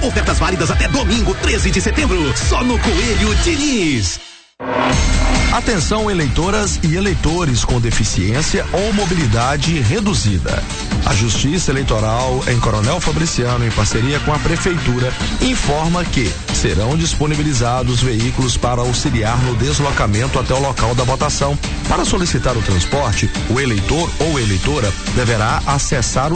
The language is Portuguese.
Ofertas válidas até domingo, 13 de setembro. Só no Coelho Diniz. Atenção, eleitoras e eleitores com deficiência ou mobilidade reduzida. A Justiça Eleitoral, em Coronel Fabriciano, em parceria com a Prefeitura, informa que serão disponibilizados veículos para auxiliar no deslocamento até o local da votação. Para solicitar o transporte, o eleitor ou eleitora deverá acessar o